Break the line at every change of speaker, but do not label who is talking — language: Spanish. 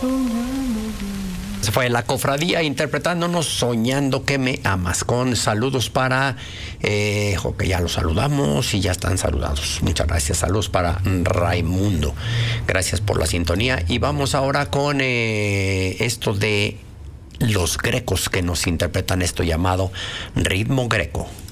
Se fue la cofradía interpretándonos Soñando que me amas, con saludos para que ya los saludamos y ya están saludados. Muchas gracias. Saludos para Raimundo. Gracias por la sintonía. Y vamos ahora con esto de los Grecos, que nos interpretan esto llamado ritmo greco.